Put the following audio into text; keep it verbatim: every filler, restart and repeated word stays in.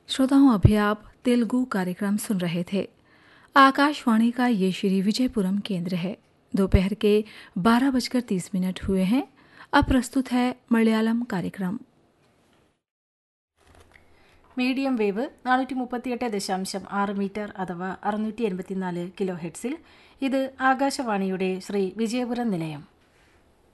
श्रोताओं, अभी आप तेलुगु कार्यक्रम सुन रहे थे। आकाशवाणी का ये श्री विजयपुरम केंद्र है। दोपहर के बारह बजकर तीस मिनट हुए हैं। अब प्रस्तुत है मलयालम कार्यक्रम। മീഡിയം വേവ് നാനൂറ്റി മുപ്പത്തിയെട്ട് ദശാംശം ആറ് മീറ്റർ അഥവാ അറുന്നൂറ്റി എൺപത്തിനാല് കിലോ ഹെഡ്സിൽ ഇത് ആകാശവാണിയുടെ ശ്രീ വിജയപുരം നിലയം.